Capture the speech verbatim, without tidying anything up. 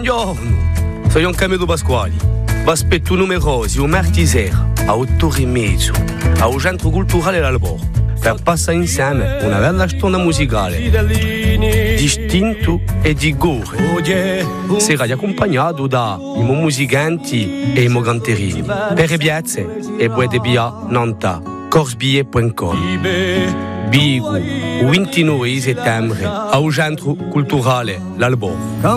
Buongiorno, sono Camillo Pasquali. Vi aspetto numerosi o martedì sera, a otto e mezzo, al Centro Culturale L'Albor, per passare insieme una bella storia musicale, distinto e di gore. Sarà accompagnato da i musicanti e i canterini. Per le piazze e Boede Bia Nanta, corsbillet punto com. Bigo, ventinove settembre, al Centro Culturale L'Albor.